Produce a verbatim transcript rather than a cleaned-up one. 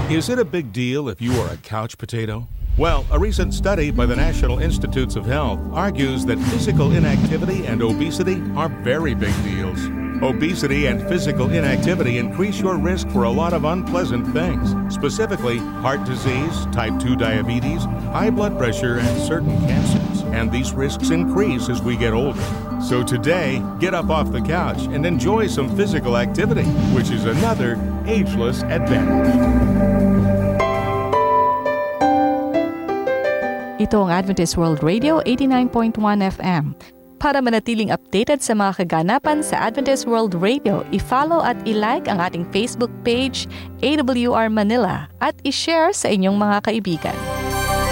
Is it a big deal if you are a couch potato? Well, a recent study by the National Institutes of Health argues that physical inactivity and obesity are very big deals. Obesity and physical inactivity increase your risk for a lot of unpleasant things, specifically heart disease, type two diabetes, high blood pressure, and certain cancers. And these risks increase as we get older. So today, get up off the couch and enjoy some physical activity, which is another ageless advantage. Ito ang Adventist World Radio eighty-nine point one F M. Para manatiling updated sa mga kaganapan sa Adventist World Radio, i-follow at i-like ang ating Facebook page, A W R Manila, at i-share sa inyong mga kaibigan.